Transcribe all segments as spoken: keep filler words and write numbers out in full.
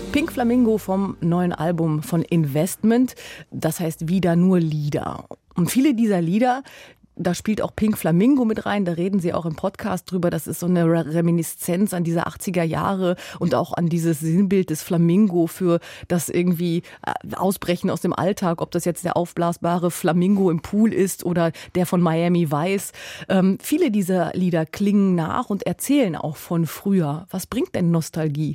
Pink Flamingo vom neuen Album von Investment, das heißt wieder nur Lieder. Und viele dieser Lieder, da spielt auch Pink Flamingo mit rein, da reden sie auch im Podcast drüber, das ist so eine Reminiszenz an diese achtziger Jahre und auch an dieses Sinnbild des Flamingo für das irgendwie Ausbrechen aus dem Alltag, ob das jetzt der aufblasbare Flamingo im Pool ist oder der von Miami Vice. Ähm, viele dieser Lieder klingen nach und erzählen auch von früher. Was bringt denn Nostalgie?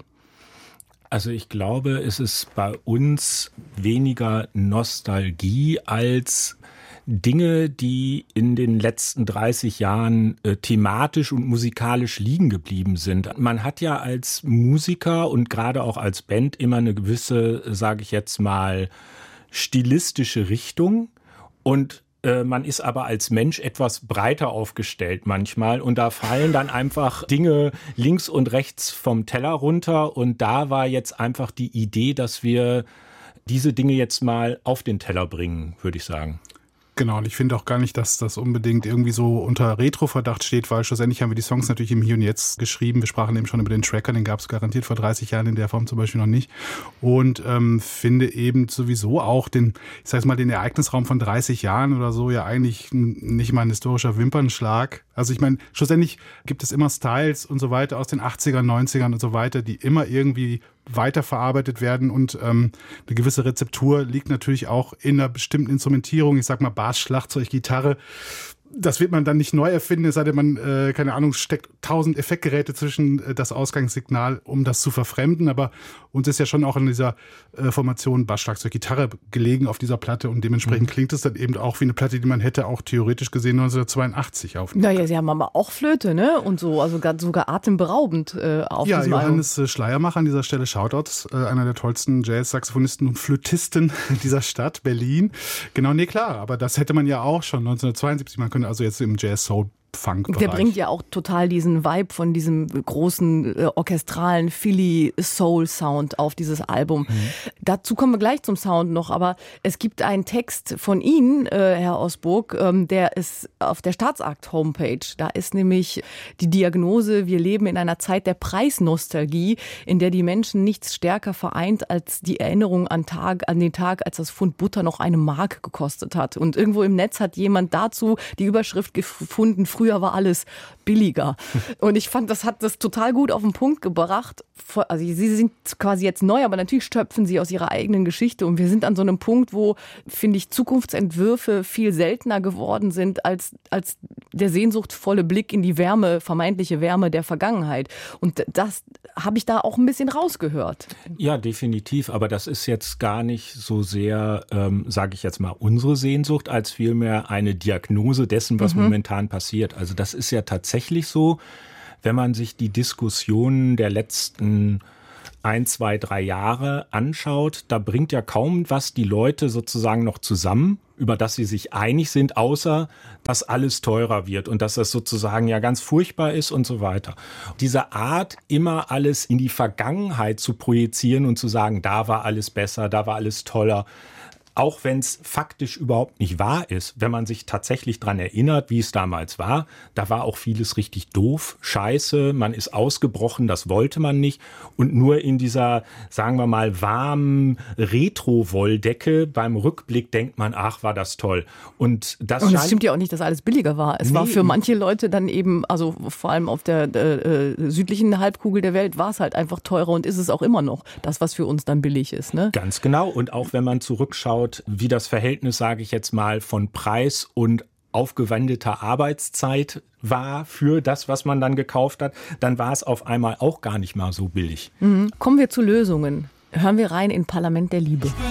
Also ich glaube, es ist bei uns weniger Nostalgie als Dinge, die in den letzten dreißig Jahren äh, thematisch und musikalisch liegen geblieben sind. Man hat ja als Musiker und gerade auch als Band immer eine gewisse, sage ich jetzt mal, stilistische Richtung und man ist aber als Mensch etwas breiter aufgestellt manchmal und da fallen dann einfach Dinge links und rechts vom Teller runter und da war jetzt einfach die Idee, dass wir diese Dinge jetzt mal auf den Teller bringen, würde ich sagen. Genau, und ich finde auch gar nicht, dass das unbedingt irgendwie so unter Retro-Verdacht steht, weil schlussendlich haben wir die Songs natürlich im Hier und Jetzt geschrieben. Wir sprachen eben schon über den Tracker, den gab es garantiert vor dreißig Jahren in der Form zum Beispiel noch nicht. Und ähm, finde eben sowieso auch den, ich sag mal, den Ereignisraum von dreißig Jahren oder so ja eigentlich nicht mal ein historischer Wimpernschlag. Also ich meine, schlussendlich gibt es immer Styles und so weiter aus den achtzigern, neunzigern und so weiter, die immer irgendwie weiterverarbeitet werden und ähm, eine gewisse Rezeptur liegt natürlich auch in einer bestimmten Instrumentierung. Ich sag mal Bass, Schlagzeug, Gitarre. Das wird man dann nicht neu erfinden, es sei denn, man, äh, keine Ahnung, steckt tausend Effektgeräte zwischen äh, das Ausgangssignal, um das zu verfremden. Aber uns ist ja schon auch in dieser äh, Formation Bass, Schlagzeug, Gitarre gelegen auf dieser Platte und dementsprechend mhm. klingt es dann eben auch wie eine Platte, die man hätte auch theoretisch gesehen neunzehnhundertzweiundachtzig aufnehmen. Naja, sie haben aber auch Flöte, ne? Und so, also sogar atemberaubend äh, auf ja, diesem Album. Johannes Schleiermacher an dieser Stelle, Shoutouts, äh, einer der tollsten Jazz-Saxophonisten und Flötisten dieser Stadt, Berlin. Genau, nee, klar, aber das hätte man ja auch schon neunzehnhundertzweiundsiebzig, man könnte also jetzt im Jazz-Soul Funk-Bereich. Der bringt ja auch total diesen Vibe von diesem großen äh, orchestralen Philly-Soul-Sound auf dieses Album. Mhm. Dazu kommen wir gleich zum Sound noch, aber es gibt einen Text von Ihnen, äh, Herr Osburg, ähm, der ist auf der Staatsakt-Homepage. Da ist nämlich die Diagnose, wir leben in einer Zeit der Preisnostalgie, in der die Menschen nichts stärker vereint als die Erinnerung an, Tag, an den Tag, als das Pfund Butter noch eine Mark gekostet hat. Und irgendwo im Netz hat jemand dazu die Überschrift gefunden, früher war alles billiger. Und ich fand, das hat das total gut auf den Punkt gebracht. Also sie sind quasi jetzt neu, aber natürlich stöpfen sie aus ihrer eigenen Geschichte. Und wir sind an so einem Punkt, wo, finde ich, Zukunftsentwürfe viel seltener geworden sind als, als der sehnsuchtvolle Blick in die Wärme, vermeintliche Wärme der Vergangenheit. Und das habe ich da auch ein bisschen rausgehört. Ja, definitiv. Aber das ist jetzt gar nicht so sehr, ähm, sage ich jetzt mal, unsere Sehnsucht, als vielmehr eine Diagnose dessen, was mhm. momentan passiert. Also das ist ja tatsächlich so, wenn man sich die Diskussionen der letzten ein, zwei, drei Jahre anschaut, da bringt ja kaum was die Leute sozusagen noch zusammen, über das sie sich einig sind, außer dass alles teurer wird und dass das sozusagen ja ganz furchtbar ist und so weiter. Diese Art, immer alles in die Vergangenheit zu projizieren und zu sagen, da war alles besser, da war alles toller, auch wenn es faktisch überhaupt nicht wahr ist, wenn man sich tatsächlich dran erinnert, wie es damals war, da war auch vieles richtig doof, scheiße, man ist ausgebrochen, das wollte man nicht. Und nur in dieser, sagen wir mal, warmen Retro-Wolldecke beim Rückblick denkt man, ach, war das toll. Und das, Und es stimmt ja auch nicht, dass alles billiger war. Es nee. war für manche Leute dann eben, also vor allem auf der äh, südlichen Halbkugel der Welt, war es halt einfach teurer und ist es auch immer noch, das, was für uns dann billig ist. Ne? Ganz genau. Und auch wenn man zurückschaut, wie das Verhältnis, sage ich jetzt mal, von Preis und aufgewendeter Arbeitszeit war für das, was man dann gekauft hat, dann war es auf einmal auch gar nicht mal so billig. Mhm. Kommen wir zu Lösungen. Hören wir rein in Parlament der Liebe. Ich bin